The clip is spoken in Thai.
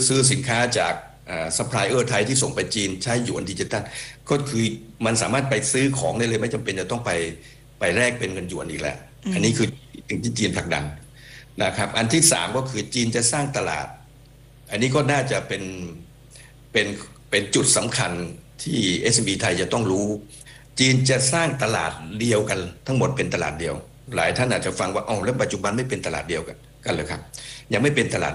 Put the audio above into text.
ซื้อสินค้าจากซัพพลายเออร์ไทยที่ส่งไปจีนใช้หยวนดิจิตอลก็คือมันสามารถไปซื้อของได้เลยไม่จำเป็นจะต้องไปแลกเป็นเงินหยวนอีกแล้วอันนี้คือสิ่งที่จีนผลักดันนะครับอันที่สามก็คือจีนจะสร้างตลาดอันนี้ก็น่าจะเป็นเป็นจุดสำคัญที่ SME ไทยจะต้องรู้จีนจะสร้างตลาดเดียวกันทั้งหมดเป็นตลาดเดียวหลายท่านอาจจะฟังว่าอ๋อแล้วปัจจุบันไม่เป็นตลาดเดียวกันเลยครับยังไม่เป็นตลาด